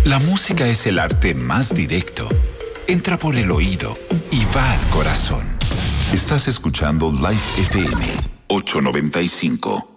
La música es el arte más directo. Entra por el oído y va al corazón. Estás escuchando Live FM 895.